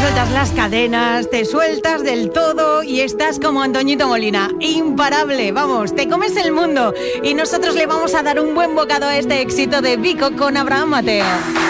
sueltas las cadenas, te sueltas del todo y estás como Antoñito Molina, imparable, vamos, te comes el mundo. Y nosotros le vamos a dar un buen bocado a este éxito de Vico con Abraham Mateo.